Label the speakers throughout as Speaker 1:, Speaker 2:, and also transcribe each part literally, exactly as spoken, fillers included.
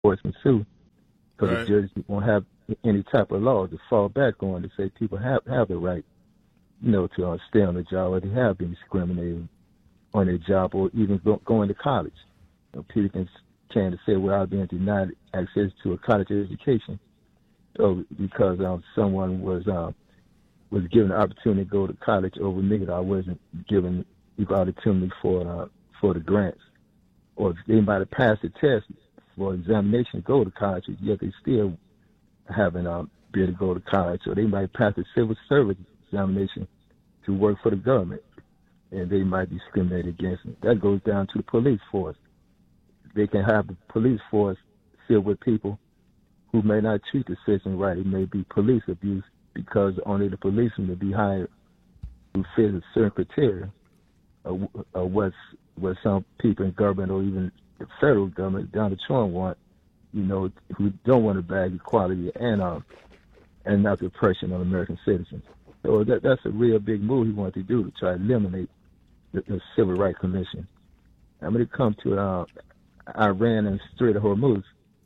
Speaker 1: enforcement too, because
Speaker 2: Right.
Speaker 1: the judges won't have any type of law to fall back on to say people have have the right, you know, to uh, stay on the job or they have been discriminated on their job or even go, going to college. You know, people can can say, well, I've been denied access to a college education so because um, someone was uh, was given the opportunity to go to college over me that I wasn't given equal opportunity for uh, for the grants. Or if anybody passed the test for examination to go to college, yet they still haven't um, been able to go to college. Or they might pass the civil service examination to work for the government, and they might be discriminated against. That goes down to the police force. They can have the police force filled with people who may not treat the citizen right. It may be police abuse because only the policeman will be hired who fit a certain criteria of, of what's, what some people in government or even the federal government, Donald Trump, want, you know, who don't want to bag equality and um, and not the oppression on American citizens. So that, that's a real big move he wanted to do to try to eliminate the, the Civil Rights Commission. And when it comes to uh, Iran and Strait of Hormuz,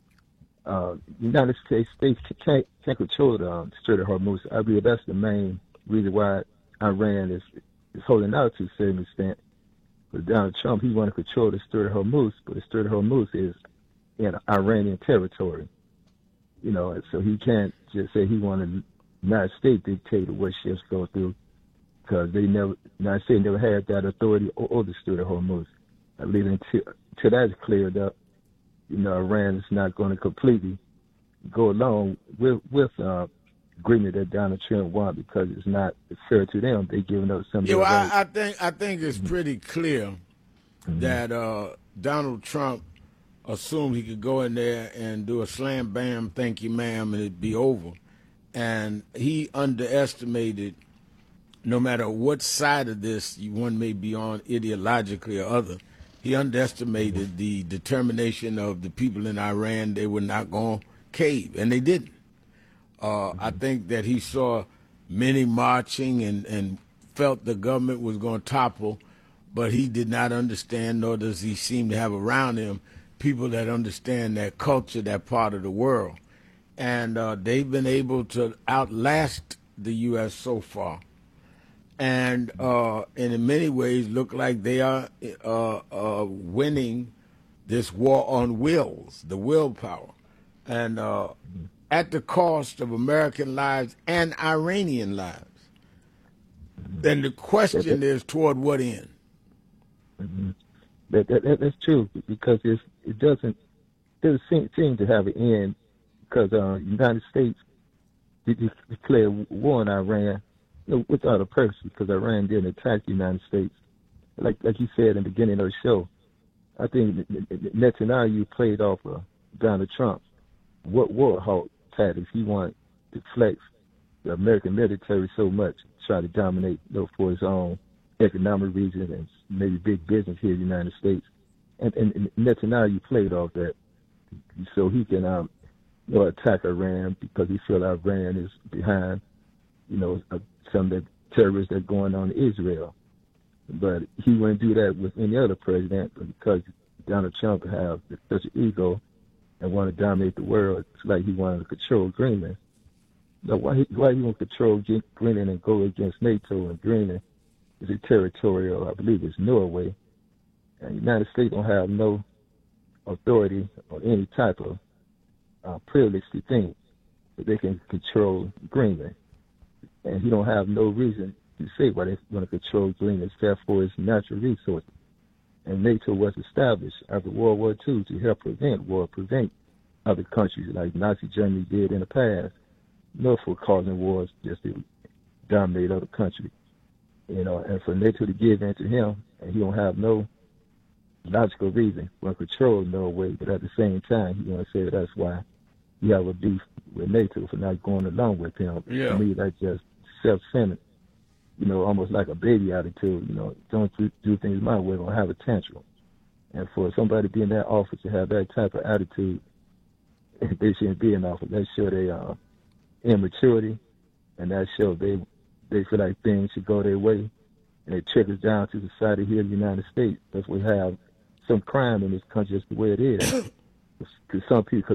Speaker 1: uh, the United States, States can't, can't control the um, Strait of Hormuz. I believe that's the main reason why Iran is, is holding out to a certain extent. But Donald Trump, he want to control the Strait of Hormuz, but the Strait of Hormuz is in Iranian territory. You know, and so he can't just say he wanted the United States dictate what ships go through, because they never, the United States never had that authority over the Strait of Hormuz. I believe until, until that's cleared up, you know, Iran is not going to completely go along with with uh, agreement that Donald Trump wants because it's not fair to them. They're giving up some of
Speaker 2: Yeah,
Speaker 1: their
Speaker 2: well,
Speaker 1: rights.
Speaker 2: I, I think I think it's pretty clear
Speaker 1: Mm-hmm.
Speaker 2: that uh, Donald Trump assumed he could go in there and do a slam bam, thank you, ma'am, and it'd be over. And he underestimated, no matter what side of this one may be on ideologically or other, he underestimated the determination of the people in Iran. They were not going to cave, and they didn't. Uh, I think that he saw many marching and, and felt the government was going to topple, but he did not understand, nor does he seem to have around him people that understand that culture, that part of the world. And uh, they've been able to outlast the U S so far. And, uh, and in many ways look like they are uh, uh, winning this war on wills, the willpower, and uh, at the cost of American lives and Iranian lives. Then the question is, toward what end?
Speaker 1: Mm-hmm. That, that, that, that's true, because it's, it doesn't, doesn't seem, seem to have an end, because uh, the United States declared war on Iran, you know, without a purpose, because Iran didn't attack the United States. Like like you said in the beginning of the show, I think Netanyahu played off of Donald Trump. What war halt tactics he wanted to flex the American military so much, try to dominate, you know, for his own economic reasons and maybe big business here in the United States. And, and, and Netanyahu played off that so he can um, you know, attack Iran because he feels Iran is behind, you know, uh, some of the terrorists that are going on in Israel. But he wouldn't do that with any other president, but because Donald Trump has such an ego and want to dominate the world, it's like he wanted to control Greenland. Now, why he, why he want to control Greenland and go against NATO and Greenland is a territorial, I believe it's Norway. And the United States don't have no authority or any type of uh, privilege to think that they can control Greenland. And he don't have no reason to say why they want to control Greenland except for its natural resources. And NATO was established after World War Two to help prevent war, prevent other countries like Nazi Germany did in the past, you know, for causing wars just to dominate other countries. You know, and for NATO to give in to him, and he don't have no logical reason for control Norway, but at the same time, he want to say that's why he have a beef with NATO for not going along with him.
Speaker 2: Yeah.
Speaker 1: To me, that's just self-centered, you know, almost like a baby attitude. You know, don't do, do things my way, don't have a tantrum. And for somebody to be in that office to have that type of attitude, they shouldn't be in office. That show their uh, immaturity, and that shows they they feel like things should go their way, and it trickles down to society here in the United States. That's why we have some crime in this country just the way it is. to some people.